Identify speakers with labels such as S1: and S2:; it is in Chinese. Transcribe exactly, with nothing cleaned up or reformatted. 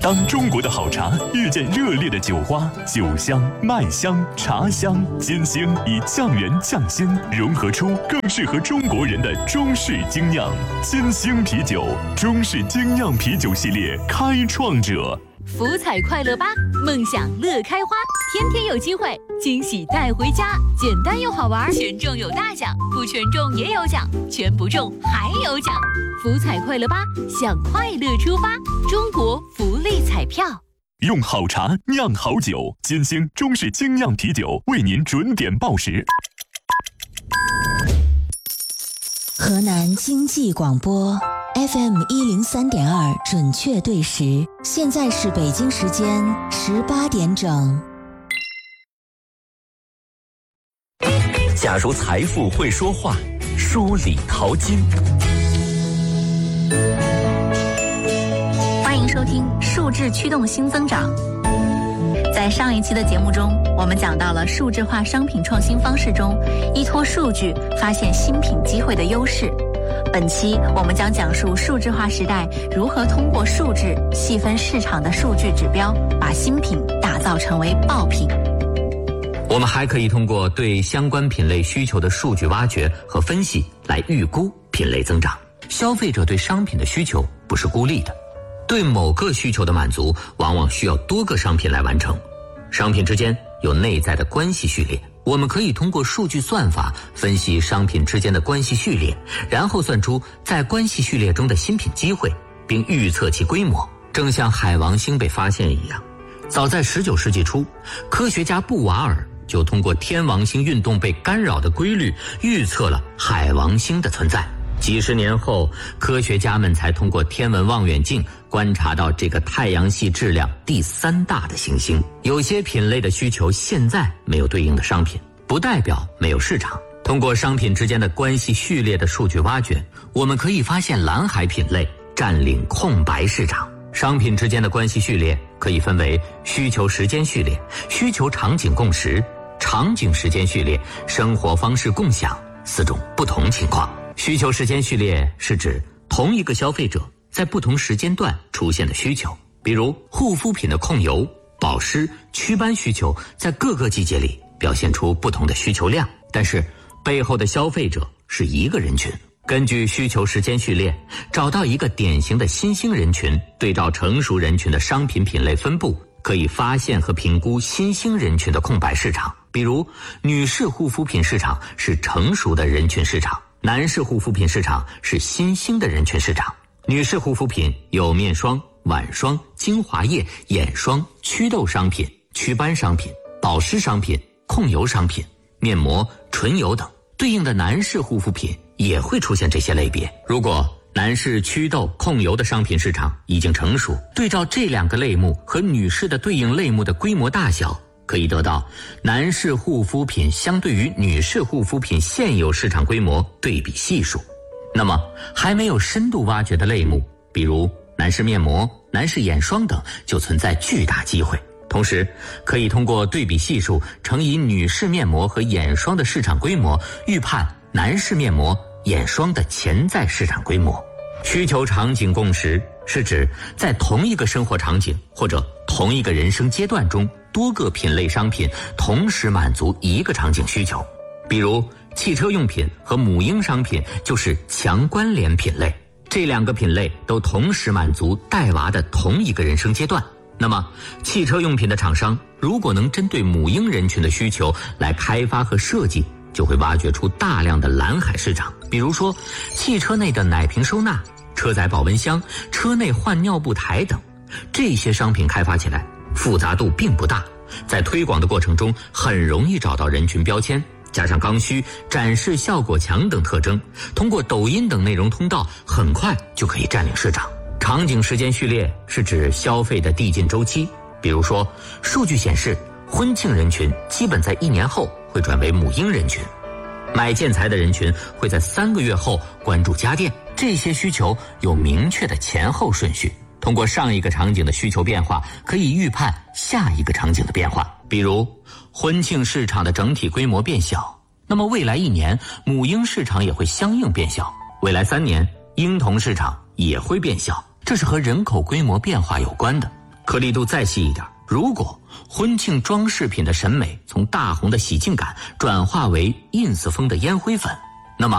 S1: 当中国的好茶遇见热烈的酒花，酒香、麦香、茶香、金星以酱园酱鲜融合出更适合中国人的中式精酿。金星啤酒，中式精酿啤酒系列开创者。
S2: 福彩快乐吧，梦想乐开花，天天有机会，惊喜带回家，简单又好玩，全中有大奖，不全中也有奖，全不中还有奖。福彩快乐吧，向快乐出发，中国福利彩票。
S1: 用好茶酿好酒，金星中式精酿啤酒为您准点报时。
S3: 河南经济广播 F M 一零三点二准确对时，现在是北京时间十八点整。
S4: 假如财富会说话，梳理淘金。
S5: 欢迎收听数字驱动新增长。在上一期的节目中，我们讲到了数字化商品创新方式中，依托数据发现新品机会的优势。本期我们将讲述数字化时代如何通过数字细分市场的数据指标，把新品打造成为爆品。
S6: 我们还可以通过对相关品类需求的数据挖掘和分析来预估品类增长。消费者对商品的需求不是孤立的，对某个需求的满足往往需要多个商品来完成。商品之间有内在的关系序列，我们可以通过数据算法分析商品之间的关系序列，然后算出在关系序列中的新品机会，并预测其规模。正像海王星被发现一样，早在十九世纪初，科学家布瓦尔就通过天王星运动被干扰的规律预测了海王星的存在。几十年后，科学家们才通过天文望远镜观察到这个太阳系质量第三大的行星。有些品类的需求现在没有对应的商品，不代表没有市场。通过商品之间的关系序列的数据挖掘，我们可以发现蓝海品类占领空白市场。商品之间的关系序列可以分为需求时间序列、需求场景共识、场景时间序列、生活方式共享四种不同情况。需求时间序列是指同一个消费者在不同时间段出现的需求，比如护肤品的控油、保湿、祛斑需求在各个季节里表现出不同的需求量，但是背后的消费者是一个人群。根据需求时间序列，找到一个典型的新兴人群，对照成熟人群的商品品类分布，可以发现和评估新兴人群的空白市场。比如女士护肤品市场是成熟的人群市场，男士护肤品市场是新兴的人群市场。女士护肤品有面霜、晚霜、精华液、眼霜、祛痘商品、祛斑商品、保湿商品、控油商品、面膜、唇油等。对应的男士护肤品也会出现这些类别。如果男士祛痘、控油的商品市场已经成熟，对照这两个类目和女士的对应类目的规模大小，可以得到男士护肤品相对于女士护肤品现有市场规模对比系数。那么还没有深度挖掘的类目，比如男士面膜、男士眼霜等，就存在巨大机会。同时可以通过对比系数乘以女士面膜和眼霜的市场规模，预判男士面膜、眼霜的潜在市场规模。需求场景共识是指在同一个生活场景或者同一个人生阶段中，多个品类商品同时满足一个场景需求。比如汽车用品和母婴商品就是强关联品类，这两个品类都同时满足带娃的同一个人生阶段。那么汽车用品的厂商如果能针对母婴人群的需求来开发和设计，就会挖掘出大量的蓝海市场。比如说汽车内的奶瓶收纳、车载保温箱、车内换尿布台等，这些商品开发起来复杂度并不大，在推广的过程中很容易找到人群标签，加上刚需、展示效果强等特征，通过抖音等内容通道很快就可以占领市场。场景时间序列是指消费的递进周期，比如说数据显示婚庆人群基本在一年后会转为母婴人群，买建材的人群会在三个月后关注家电。这些需求有明确的前后顺序，通过上一个场景的需求变化，可以预判下一个场景的变化。比如婚庆市场的整体规模变小，那么未来一年母婴市场也会相应变小，未来三年婴童市场也会变小，这是和人口规模变化有关的。 颗粒度再细一点，如果婚庆装饰品的审美从大红的喜庆感转化为 ins 风的烟灰粉，